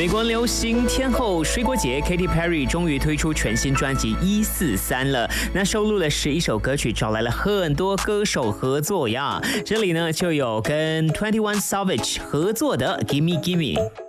美国流行天后水果姐 Katy Perry 终于推出全新专辑143了，那收录了11首歌曲，找来了很多歌手合作呀。这里呢就有跟21 Savage 合作的 Gimme Gimme。